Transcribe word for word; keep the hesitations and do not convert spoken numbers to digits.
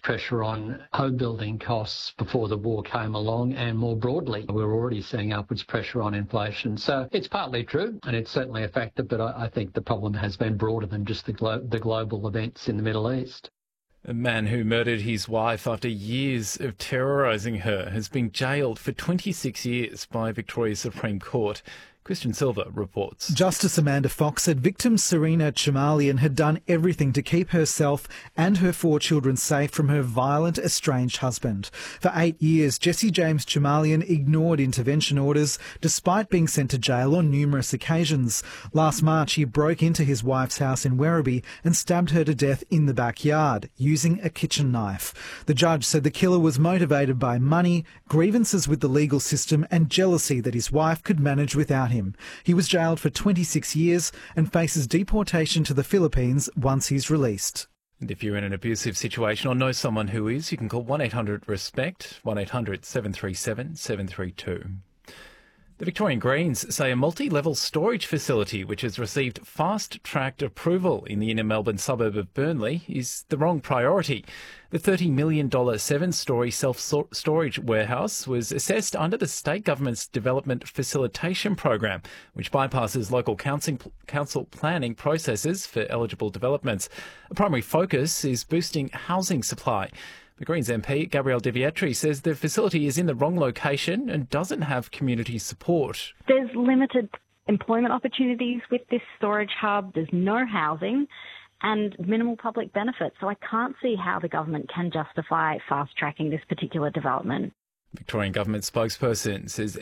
pressure on home building costs before the war came along, and more broadly, we were already seeing upwards pressure on inflation. So it's partly true, and it's certainly a factor, but I, I think the problem has been broader than just the, glo- the global events in the Middle East. A man who murdered his wife after years of terrorising her has been jailed for twenty-six years by Victoria's Supreme Court. Christian Silva reports. Justice Amanda Fox said victim Serena Chamalian had done everything to keep herself and her four children safe from her violent, estranged husband. For eight years, Jesse James Chamalian ignored intervention orders despite being sent to jail on numerous occasions. Last March, he broke into his wife's house in Werribee and stabbed her to death in the backyard using a kitchen knife. The judge said the killer was motivated by money, grievances with the legal system and jealousy that his wife could manage without him. He was jailed for twenty-six years and faces deportation to the Philippines once he's released. And if you're in an abusive situation or know someone who is, you can call one eight hundred RESPECT, one eight hundred seven three seven seven three two. The Victorian Greens say a multi-level storage facility which has received fast-tracked approval in the inner Melbourne suburb of Burnley is the wrong priority. The thirty million dollars seven-storey self-storage warehouse was assessed under the state government's development facilitation program, which bypasses local council, council planning processes for eligible developments. A primary focus is boosting housing supply. The Greens M P, Gabrielle De Vietri, says the facility is in the wrong location and doesn't have community support. There's limited employment opportunities with this storage hub. There's no housing and minimal public benefit. So I can't see how the government can justify fast-tracking this particular development. Victorian government spokesperson says